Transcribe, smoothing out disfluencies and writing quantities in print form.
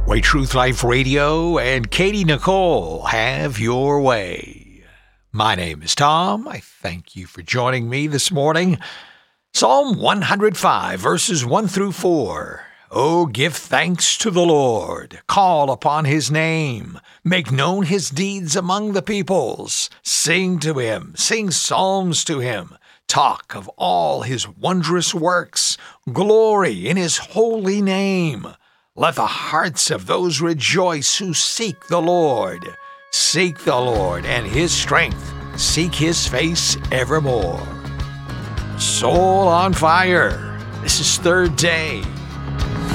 Way Truth Life Radio and Katie Nicole have your way. My name is Tom. I thank you for joining me this morning. Psalm 105, verses 1 through 4. Oh, give thanks to the Lord. Call upon his name. Make known his deeds among the peoples. Sing to him. Sing psalms to him. Talk of all his wondrous works. Glory in his holy name. Let the hearts of those rejoice who seek the Lord. Seek the Lord and his strength. Seek his face evermore. Soul on fire. This is third day.